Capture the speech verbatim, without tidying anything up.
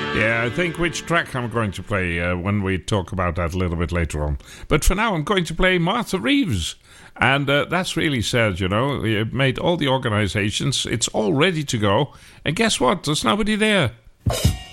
Yeah, I think which track I'm going to play uh, when we talk about that a little bit later on. But for now, I'm going to play Martha Reeves. And uh, that's really sad, you know. It made all the organizations. It's all ready to go. And guess what? There's nobody there.